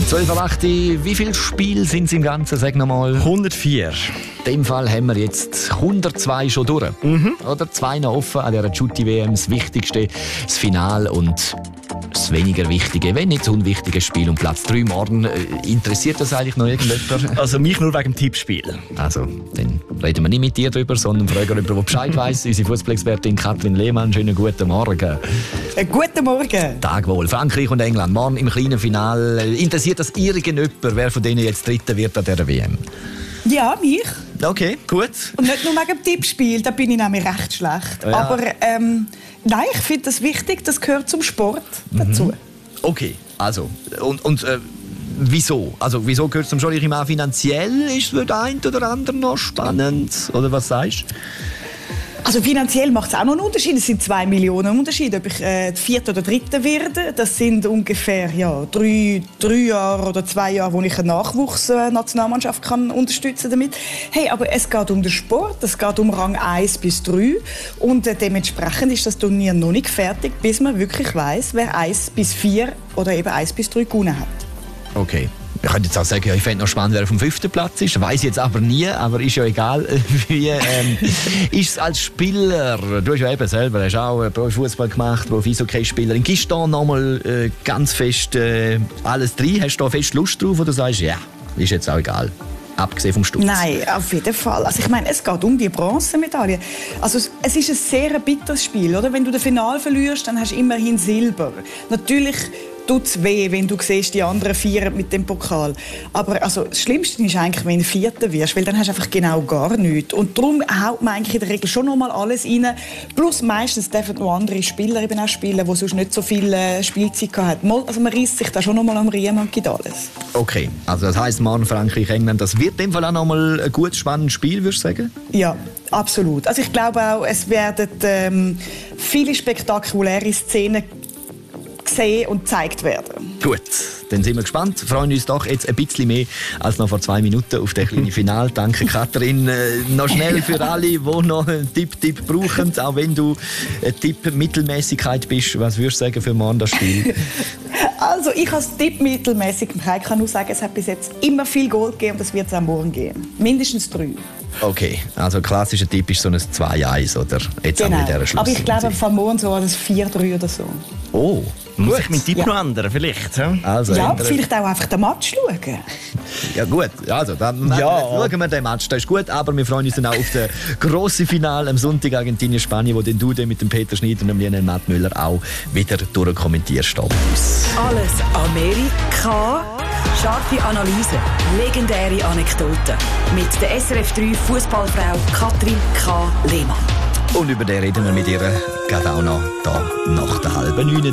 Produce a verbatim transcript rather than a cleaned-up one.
zwölf Uhr acht. Wie viele Spiele sind es im Ganzen? Sag nochmal. hundertvier. In dem Fall haben wir jetzt hundertzwei schon durch. Mhm. Oder zwei noch offen an dieser Jutti-W M. Das Wichtigste, das Finale und das weniger Wichtige, wenn nicht das unwichtige Spiel um Platz drei morgen. Äh, interessiert das eigentlich noch irgendjemand? Also mich nur wegen dem Tippspiel. Also, dann reden wir nicht mit dir drüber, sondern fragen jemanden, der Bescheid weiss. Unsere Fußballexpertin Kathrin Lehmann. Schönen guten Morgen. Äh, guten Morgen. Tag wohl. Frankreich und England morgen im kleinen Finale. Interessiert das irgendjemand, wer von denen jetzt Dritter wird an dieser W M? Ja, mich. Okay, gut. Und nicht nur wegen dem Tippspiel, da bin ich nämlich recht schlecht. Ja. Aber ähm, nein, ich finde das wichtig, das gehört zum Sport dazu. Mhm. Okay, also, und, und äh, wieso? Also, wieso gehört es zum Sport? Ich meine, finanziell ist es für den einen oder anderen noch spannend, oder was sagst du? Also finanziell macht es auch noch einen Unterschied. Es sind zwei Millionen Unterschied, ob ich äh, Vierte oder Dritte werde. Das sind ungefähr ja, drei, drei Jahre oder zwei Jahre, wo ich eine Nachwuchsnationalmannschaft kann unterstützen damit. Hey, aber es geht um den Sport, es geht um Rang eins bis drei und äh, dementsprechend ist das Turnier noch nicht fertig, bis man wirklich weiss, wer eins bis vier oder eben eins bis drei gewonnen hat. Okay. Ich könnte jetzt auch sagen, ja, ich fände noch spannend, wer auf dem fünften Platz ist. Weiß ich jetzt aber nie, aber ist ja egal. Wie ähm, ist es als Spieler? Du hast ja eben selber hast auch Profifußball gemacht, Profi-Eishockey-Spieler. Gibst du da nochmal äh, ganz fest äh, alles drin? Hast du da fest Lust drauf oder sagst, ja, ist jetzt auch egal? Abgesehen vom Stutz. Nein, auf jeden Fall. Also ich meine, es geht um die Bronzemedaille. Also es ist ein sehr bitteres Spiel, oder? Wenn du das Finale verlierst, dann hast du immerhin Silber. Natürlich tut es weh, wenn du siehst, die anderen feiern mit dem Pokal. Aber also, das Schlimmste ist eigentlich, wenn du Vierter wirst, weil dann hast du einfach genau gar nichts. Und darum haut man eigentlich in der Regel schon noch mal alles rein. Plus meistens dürfen noch andere Spieler eben auch spielen, die sonst nicht so viel äh, Spielzeit hatten. Also man reisst sich da schon noch mal am Riemen und gibt alles. Okay, also das heisst, morgen Frankreich, England, das wird in dem Fall auch noch mal ein gutes, spannendes Spiel, würdest du sagen? Ja, absolut. Also ich glaube auch, es werden ähm, viele spektakuläre Szenen gesehen und gezeigt werden. Gut, dann sind wir gespannt. Freuen uns doch jetzt ein bisschen mehr als noch vor zwei Minuten auf das kleine Finale. Danke, Katrin. Äh, noch schnell für alle, die noch einen Tipp-Tipp brauchen, auch wenn du ein Tipp Mittelmäßigkeit bist. Was würdest du sagen für morgen das Spiel? Also ich als Tipp Mittelmäßigkeit kann nur sagen, es hat bis jetzt immer viel Gold gegeben und das wird es auch morgen geben. Mindestens drei. Okay, also ein klassischer Tipp ist so ein zwei eins, oder? Jetzt genau. Auch in dieser Schluss. Aber ich glaube, von morgen so ein vier drei oder so. Oh, muss ich meinen Tipp ja. noch ändern, vielleicht? Ja, also ja ändern. Vielleicht auch einfach den Match schauen. Ja gut, also dann ja. schauen wir den Match, das ist gut, aber wir freuen uns dann auch auf das grosse Finale am Sonntag Argentinien-Spanien, wo den du dann mit dem Peter Schneider und dem Lionel Matt Müller auch wieder durchkommentierst. Alles Amerika, scharfe Analyse, legendäre Anekdoten mit der S R F drei Fußballfrau Katrin K. Lehmann. Und über den reden wir mit ihr gerade auch noch da nach der halben neun.